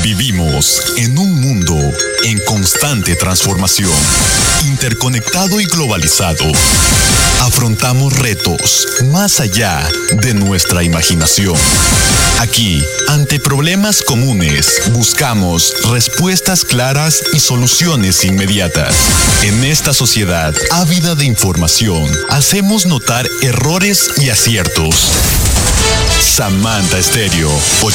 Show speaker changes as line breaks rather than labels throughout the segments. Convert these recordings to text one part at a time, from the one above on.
Vivimos en un mundo en constante transformación, interconectado y globalizado. Afrontamos retos más allá de nuestra imaginación. Aquí, ante problemas comunes, buscamos respuestas claras y soluciones inmediatas. En esta sociedad ávida de información, hacemos notar errores y aciertos. Samantha Stereo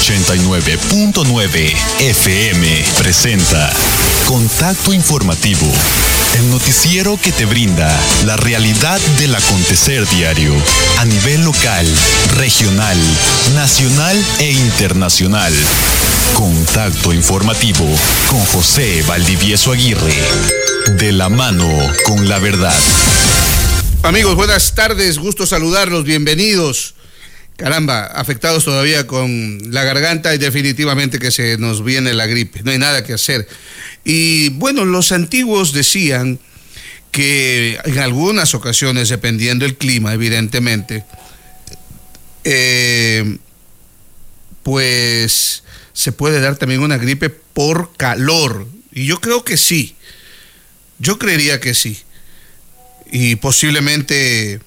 89.9 FM presenta Contacto Informativo, el noticiero que te brinda la realidad del acontecer diario a nivel local, regional, nacional e internacional. Contacto Informativo con José Valdivieso Aguirre, de la mano con la verdad.
Amigos, buenas tardes, gusto saludarlos, bienvenidos. Caramba, afectados todavía con la garganta y definitivamente que se nos viene la gripe, no hay nada que hacer. Y bueno, los antiguos decían que en algunas ocasiones, dependiendo del clima, evidentemente, pues se puede dar también una gripe por calor. Y yo creo que sí, yo creería que sí. Y posiblemente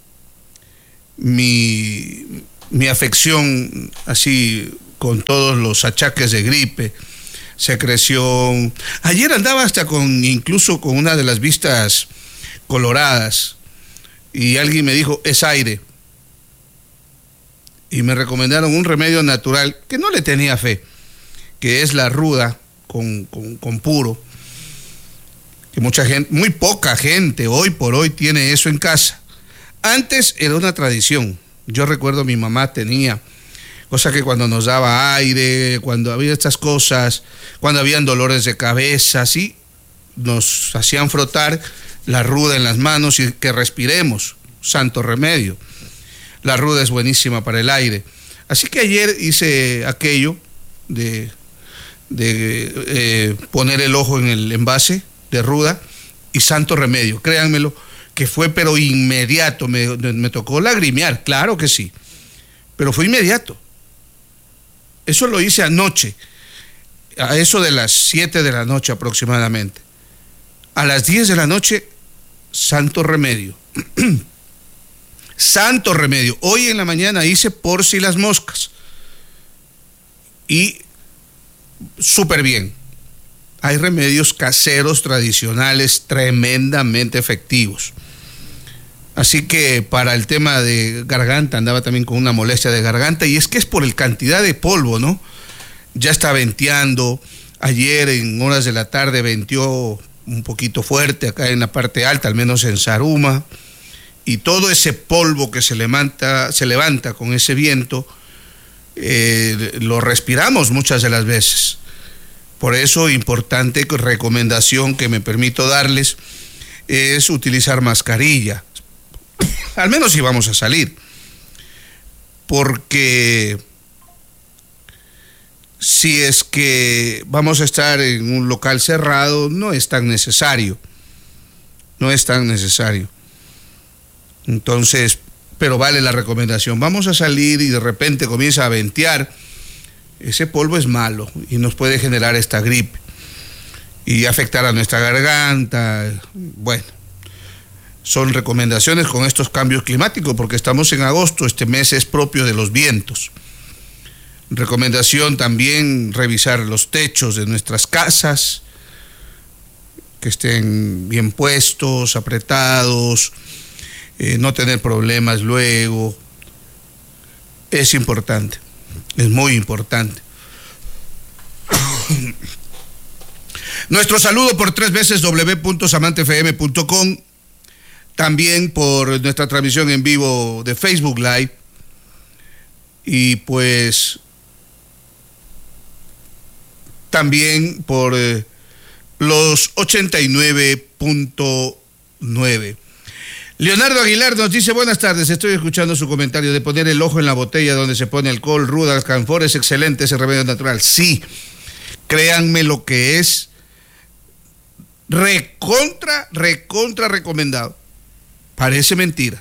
mi afección, así con todos los achaques de gripe, secreción. Ayer andaba hasta incluso con una de las vistas coloradas y alguien me dijo, es aire. Y me recomendaron un remedio natural que no le tenía fe, que es la ruda con puro. Que mucha gente, muy poca gente hoy por hoy tiene eso en casa. Antes era una tradición. Yo recuerdo mi mamá tenía, cosa que cuando nos daba aire, cuando había estas cosas, cuando habían dolores de cabeza, así, nos hacían frotar la ruda en las manos y que respiremos, santo remedio. La ruda es buenísima para el aire. Así que ayer hice aquello de poner el ojo en el envase de ruda y santo remedio, créanmelo, que fue pero inmediato, me tocó lagrimear, claro que sí, pero fue inmediato. Eso lo hice anoche, a eso de las 7 de la noche aproximadamente. A las 10 de la noche, santo remedio. Santo remedio. Hoy en la mañana hice por si las moscas. Y súper bien. Hay remedios caseros tradicionales tremendamente efectivos. Así que para el tema de garganta, andaba también con una molestia de garganta, y es que es por el cantidad de polvo, ¿no? Ya está venteando, ayer en horas de la tarde venteó un poquito fuerte acá en la parte alta, al menos en Zaruma, y todo ese polvo que se levanta con ese viento, lo respiramos muchas de las veces. Por eso, importante recomendación que me permito darles es utilizar mascarilla. Al menos si vamos a salir, porque si es que vamos a estar en un local cerrado, no es tan necesario, entonces, pero vale la recomendación. Vamos a salir y de repente comienza a ventear, ese polvo es malo y nos puede generar esta gripe y afectar a nuestra garganta. Bueno, son recomendaciones con estos cambios climáticos, porque estamos en agosto, este mes es propio de los vientos. Recomendación también revisar los techos de nuestras casas, que estén bien puestos, apretados, no tener problemas luego. Es importante, es muy importante. Nuestro saludo por 3 veces www.samantefm.com. También por nuestra transmisión en vivo de Facebook Live. Y pues también por los 89.9. Leonardo Aguilar nos dice, buenas tardes, estoy escuchando su comentario de poner el ojo en la botella donde se pone alcohol, ruda, alcanfor, es excelente ese remedio natural. Sí, créanme lo que es recontra recomendado. Parece mentira.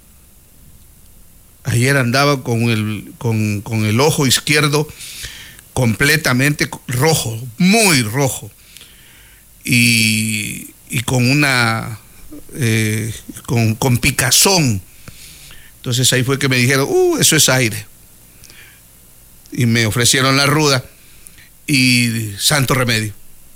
Ayer andaba con el ojo izquierdo completamente rojo, muy rojo, y con una con picazón. Entonces ahí fue que me dijeron, eso es aire, y me ofrecieron la ruda y santo remedio.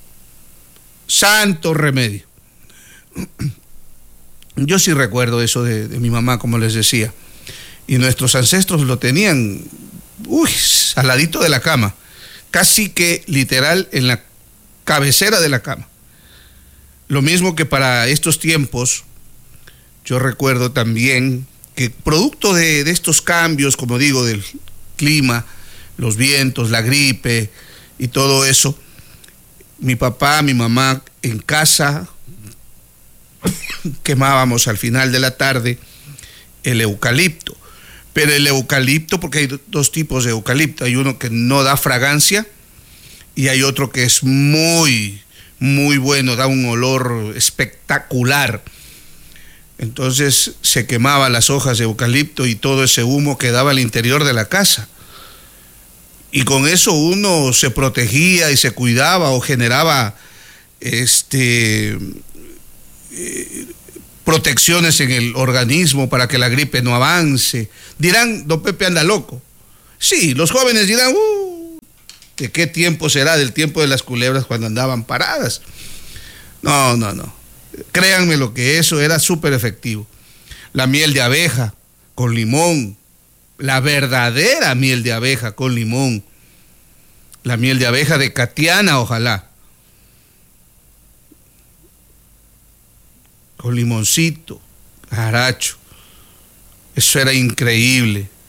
Yo sí recuerdo eso de mi mamá, como les decía, y nuestros ancestros lo tenían al ladito de la cama, casi que literal en la cabecera de la cama. Lo mismo que para estos tiempos, yo recuerdo también que producto de estos cambios, como digo, del clima, los vientos, la gripe y todo eso, mi papá, mi mamá en casa quemábamos al final de la tarde el eucalipto. Pero el eucalipto, porque hay dos tipos de eucalipto, hay uno que no da fragancia y hay otro que es muy, muy bueno, da un olor espectacular. Entonces se quemaba las hojas de eucalipto y todo ese humo quedaba al interior de la casa. Y con eso uno se protegía y se cuidaba o generaba protecciones en el organismo para que la gripe no avance. Dirán, don Pepe anda loco. Sí, los jóvenes dirán, ¿de qué tiempo será? Del tiempo de las culebras cuando andaban paradas. No. Créanme lo que eso era súper efectivo. La miel de abeja con limón, la verdadera miel de abeja con limón, la miel de abeja de Katiana, ojalá, con limoncito, jaracho. Eso era increíble.